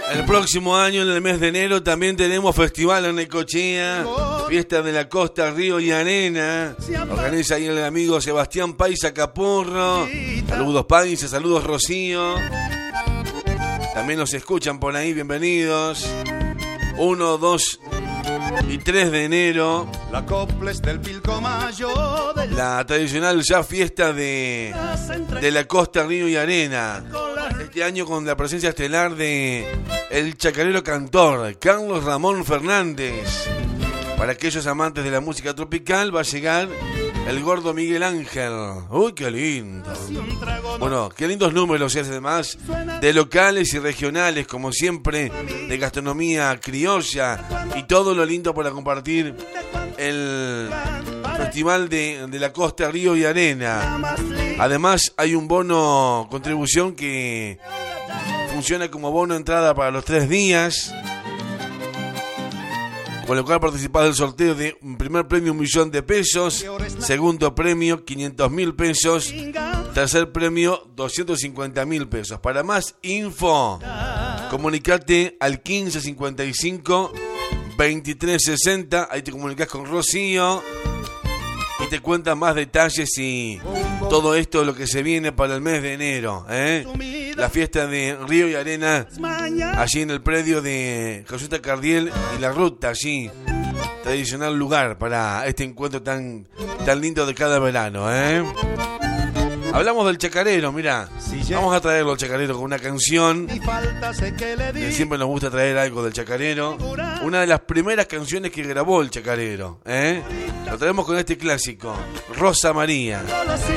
El próximo año, en el mes de enero, también tenemos festival en Necochea, fiesta de la costa, río y arena. Organiza ahí el amigo Sebastián Paisa Caporro. Saludos Paisa, saludos Rocío. También nos escuchan por ahí, bienvenidos. 1, 2 y 3 de enero. La tradicional ya fiesta de la costa, río y arena. Este año con la presencia estelar de el chacarero cantor Carlos Ramón Fernández. Para aquellos amantes de la música tropical va a llegar el gordo Miguel Ángel. ¡Uy, qué lindo! Bueno, qué lindos números y además de locales y regionales, como siempre, de gastronomía criolla y todo lo lindo para compartir el Festival de la Costa, Río y Arena. Además, hay un bono contribución que funciona como bono entrada para los 3 días, con lo cual participás del sorteo de un primer premio 1.000.000 de pesos, segundo premio 500.000 pesos, tercer premio 250.000 pesos. Para más info, comunicate al 1555 2360, ahí te comunicás con Rocío y te cuentan más detalles y todo esto lo que se viene para el mes de enero, La fiesta de Río y Arena, allí en el predio de Josué Cardiel y la ruta, allí, tradicional lugar para este encuentro tan lindo de cada verano, Hablamos del chacarero, mira, vamos a traerlo al chacarero con una canción. Siempre nos gusta traer algo del chacarero. Una de las primeras canciones que grabó el chacarero, Lo traemos con este clásico, Rosa María.